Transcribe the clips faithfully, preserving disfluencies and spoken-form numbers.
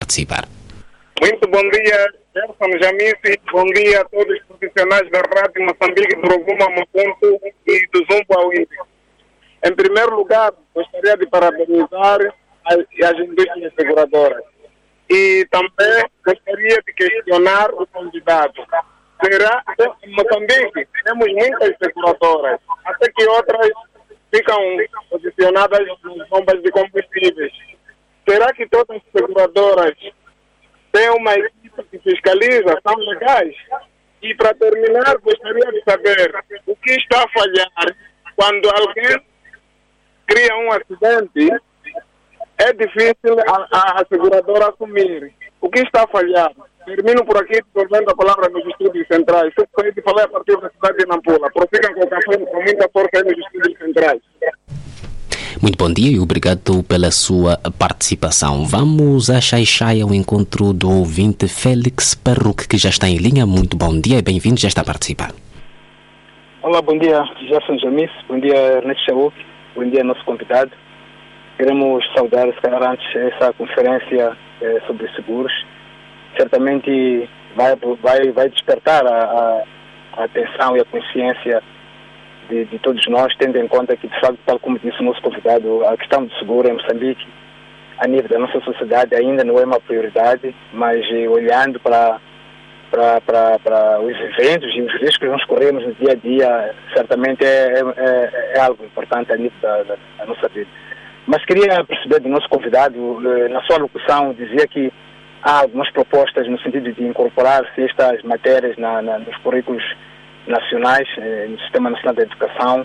participar. Muito bom dia, Gerson Jamisi. Bom dia a todos os profissionais da Rádio Moçambique, do Rovuma, Mapunto e do Zumbo ao Índio. Em primeiro lugar, gostaria de parabenizar as, as indústrias seguradoras. E também gostaria de questionar o candidato. Será que em Moçambique temos muitas seguradoras, até que outras ficam posicionadas nas bombas de combustíveis? Será que todas as seguradoras têm uma equipe que fiscaliza, são legais? E para terminar, gostaria de saber o que está a falhar quando alguém cria um acidente. É difícil a, a, a seguradora assumir. O que está a falhar? Termino por aqui, devolvendo a palavra nos estúdios centrais. Se eu de falar a partir da cidade de Nampula. Prossigam com o café com muita força aí nos estúdios centrais. Muito bom dia e obrigado pela sua participação. Vamos a Xai-Xai ao encontro do ouvinte Félix Parruque, que já está em linha. Muito bom dia e bem-vindo, já está a participar. Olá, bom dia, Gerson Jamis. Bom dia, Ernesto Chauk. Bom dia, nosso convidado. Queremos saudar, se calhar, antes essa conferência eh, sobre seguros. Certamente vai, vai, vai despertar a, a, a atenção e a consciência de, de todos nós, tendo em conta que, de facto, tal como disse o nosso convidado, a questão do seguro em Moçambique, a nível da nossa sociedade, ainda não é uma prioridade, mas eh, olhando para, para, para, para os eventos e os riscos que nós corremos no dia a dia, certamente é, é, é algo importante a nível da, da, da nossa vida. Mas queria perceber do nosso convidado, eh, na sua locução, dizia que há algumas propostas no sentido de incorporar-se estas matérias na, na, nos currículos nacionais, eh, no Sistema Nacional da Educação,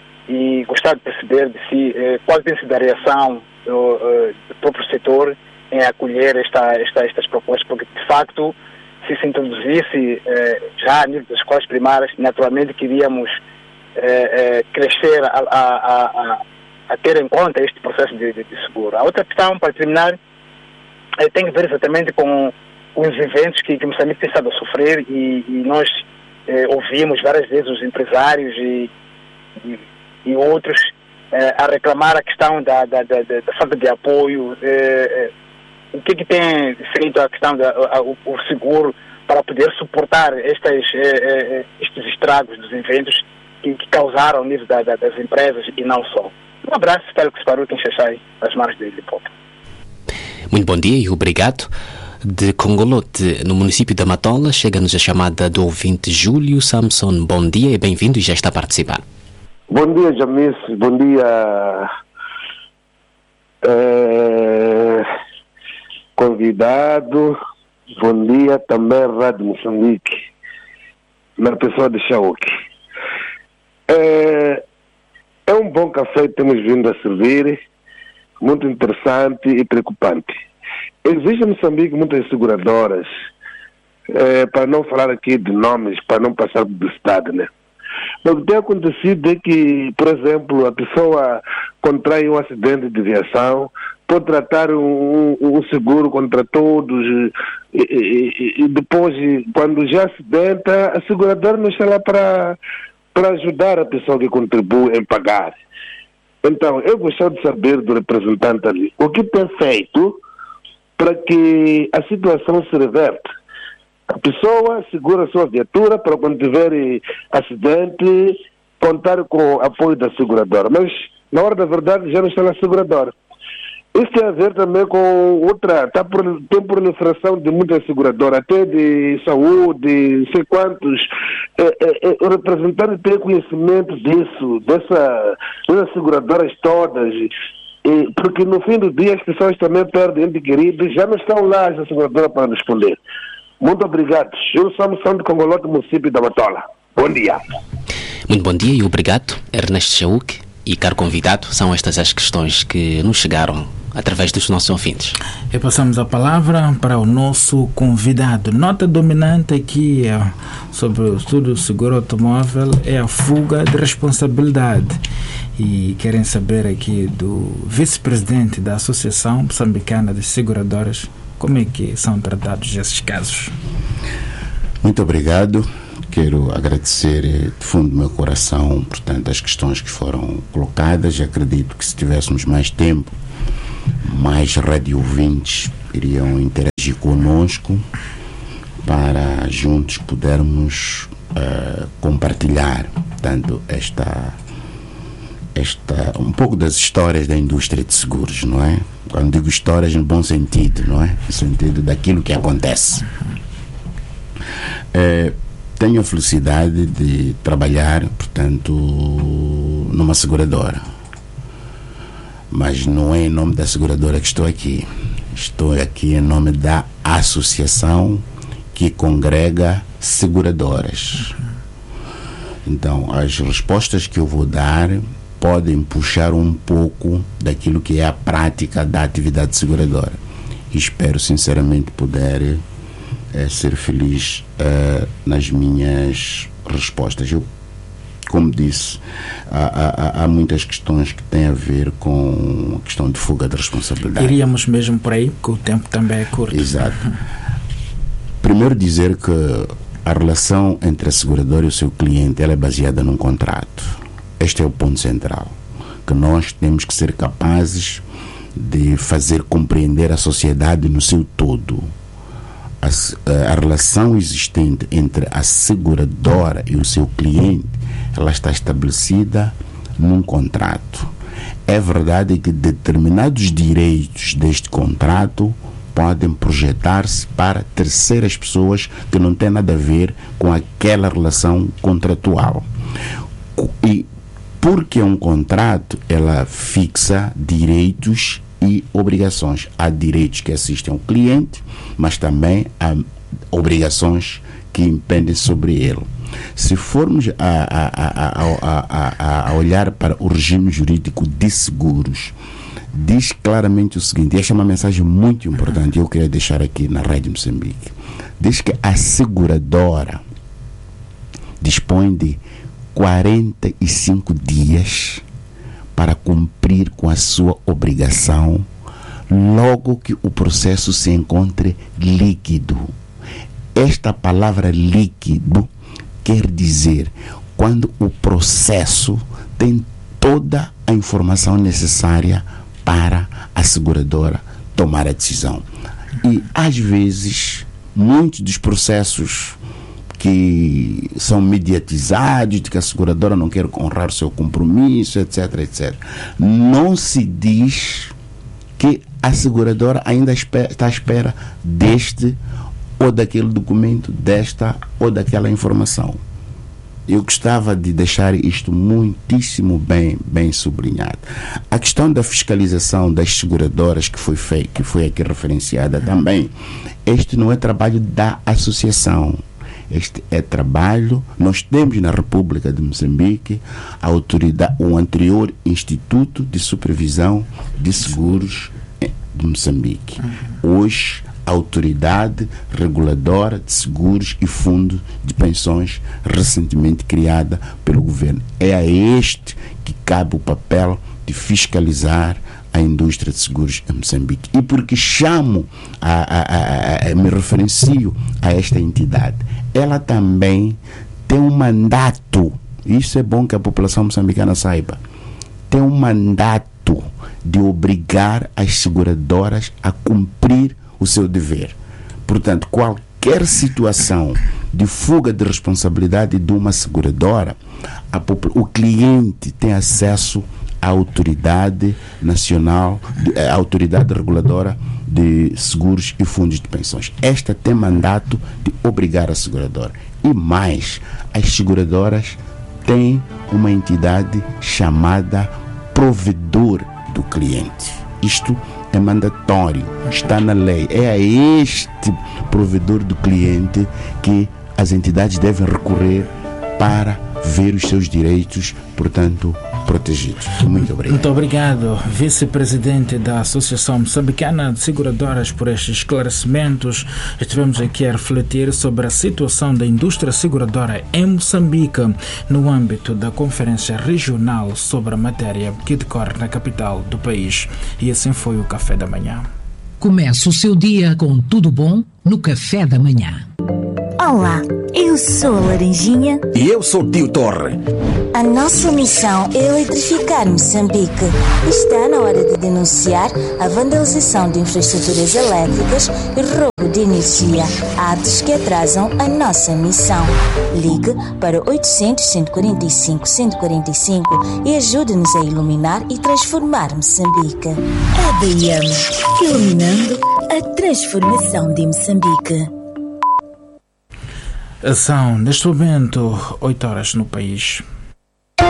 e gostava de perceber de si eh, qual tem sido a reação do, eh, do próprio setor em acolher esta, esta, estas propostas, porque de facto, se se introduzisse eh, já a nível das escolas primárias, naturalmente queríamos eh, eh, crescer a, a, a, a ter em conta este processo de, de, de seguro. A outra questão, para terminar, eh, tem a ver exatamente com os eventos que, que Moçambique tem estado a sofrer e, e nós eh, ouvimos várias vezes os empresários e, e, e outros eh, a reclamar a questão da, da, da, da falta de apoio. Eh, eh, o que, que tem feito a questão da a, o, o seguro para poder suportar estas, eh, eh, estes estragos dos eventos que, que causaram ao nível da, da, das empresas e não só? Um abraço, Félix Parruque, em Xai-Xai, das margens de Ilipopo. Muito bom dia e obrigado. De Congolote, no município da Matola, chega-nos a chamada do ouvinte Júlio Samson. Bom dia e bem-vindo e já está a participar. Bom dia, Jamis. Bom dia, é, convidado. Bom dia também, Rádio Moçambique, na pessoa de Chauk. É, é um bom café que temos vindo a servir, muito interessante e preocupante. Existem em Moçambique muitas seguradoras, é, para não falar aqui de nomes, para não passar publicidade, né? Mas o que tem acontecido é que, por exemplo, a pessoa contrai um acidente de viação, pode tratar um, um, um seguro contra todos e, e, e depois, quando já acidenta, a seguradora não está lá para, para ajudar a pessoa que contribui em pagar. Então, eu gostaria de saber do representante ali, o que tem feito para que a situação se reverte. A pessoa segura a sua viatura para quando tiver acidente, contar com o apoio da seguradora. Mas, na hora da verdade, já não está na seguradora. Isso tem a ver também com outra, tá, tem proliferação de muitas seguradoras, até de saúde, não sei quantos. É, é, é, o representante tem conhecimento disso, dessa, dessas seguradoras todas. E, porque no fim do dia as pessoas também perdem ente querido e já não estão lá essa seguradora para responder. Muito obrigado. Eu sou Moção de Congolote, município da Matola. Bom dia. Muito bom dia e obrigado, Ernesto Chauk. E, caro convidado, são estas as questões que nos chegaram através dos nossos ouvintes. E passamos a palavra para o nosso convidado. Nota dominante aqui é, sobre o estudo do seguro automóvel é a fuga de responsabilidade. E querem saber aqui do vice-presidente da Associação Moçambicana de Seguradoras como é que são tratados esses casos. Muito obrigado. Quero agradecer de fundo do meu coração, portanto, as questões que foram colocadas. Acredito que se tivéssemos mais tempo, mais radio ouvintes iriam interagir conosco para juntos podermos uh, compartilhar tanto esta, esta um pouco das histórias da indústria de seguros, não é? Quando digo histórias no bom sentido, não é? No sentido daquilo que acontece. Uh, tenho a felicidade de trabalhar, portanto, numa seguradora. Mas não é em nome da seguradora que estou aqui. Estou aqui em nome da associação que congrega seguradoras. Então, as respostas que eu vou dar podem puxar um pouco daquilo que é a prática da atividade seguradora. E espero sinceramente poder é, ser feliz é, nas minhas respostas. Eu, como disse, há, há, há muitas questões que têm a ver com a questão de fuga de responsabilidade. Iríamos mesmo por aí, porque o tempo também é curto. Exato. Primeiro dizer que a relação entre a seguradora e o seu cliente ela é baseada num contrato. Este é o ponto central, que nós temos que ser capazes de fazer compreender a sociedade no seu todo. A, a relação existente entre a seguradora e o seu cliente, ela está estabelecida num contrato. É verdade que determinados direitos deste contrato podem projetar-se para terceiras pessoas que não têm nada a ver com aquela relação contratual. E porque é um contrato, ela fixa direitos e obrigações. Há direitos que assistem ao cliente, mas também há obrigações que impendem sobre ele. Se formos a, a, a, a, a, a olhar para o regime jurídico de seguros, diz claramente o seguinte, e esta é uma mensagem muito importante, eu queria deixar aqui na Rádio Moçambique. Diz que a seguradora dispõe de quarenta e cinco dias para cumprir com a sua obrigação logo que o processo se encontre líquido. Esta palavra líquido quer dizer quando o processo tem toda a informação necessária para a seguradora tomar a decisão. E às vezes muitos dos processos que são mediatizados, de que a seguradora não quer honrar o seu compromisso, etc, etcétera. Não se diz que a seguradora ainda espera, está à espera deste ou daquele documento, desta ou daquela informação. Eu gostava de deixar isto muitíssimo bem, bem sublinhado. A questão da fiscalização das seguradoras que foi feita, que foi aqui referenciada também, este não é trabalho da associação. Este é trabalho, nós temos na República de Moçambique a autoridade, o anterior Instituto de Supervisão de Seguros de Moçambique. Hoje, a Autoridade Reguladora de Seguros e Fundo de Pensões, recentemente criada pelo governo. É a este que cabe o papel de fiscalizar a indústria de seguros em Moçambique. E porque chamo, a, a, a, a, me referencio a esta entidade, ela também tem um mandato, isso é bom que a população moçambicana saiba, tem um mandato de obrigar as seguradoras a cumprir o seu dever. Portanto, qualquer situação de fuga de responsabilidade de uma seguradora, a, o cliente tem acesso à Autoridade Nacional, à Autoridade Reguladora de Seguros e Fundos de Pensões. Esta tem mandato de obrigar a seguradora. E mais, as seguradoras têm uma entidade chamada provedor do cliente. Isto é mandatório, está na lei. É a este provedor do cliente que as entidades devem recorrer para ver os seus direitos, portanto, protegidos. Muito obrigado. Muito obrigado, vice-presidente da Associação Moçambicana de Seguradoras, por estes esclarecimentos. Estivemos aqui a refletir sobre a situação da indústria seguradora em Moçambique no âmbito da Conferência Regional sobre a matéria que decorre na capital do país. E assim foi o Café da Manhã. Começa o seu dia com tudo bom no Café da Manhã. Olá, eu sou a Laranjinha. E eu sou o Tio Torre. A nossa missão é eletrificar Moçambique. Está na hora de denunciar a vandalização de infraestruturas elétricas e roubo de energia, atos que atrasam a nossa missão. Ligue para oitocentos, cento e quarenta e cinco, cento e quarenta e cinco e ajude-nos a iluminar e transformar Moçambique. A B I M, iluminando a transformação de Moçambique. São, neste momento, oito horas no país.